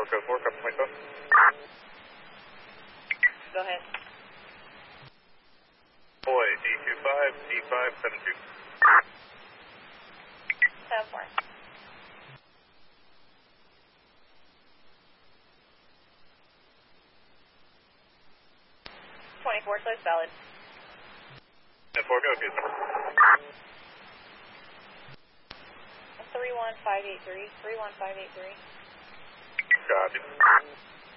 code 4, copy 24. Go ahead. Boy, D25, D572. 7-4. So it's valid. 10-4, go, good. 31583. 31583. Copy.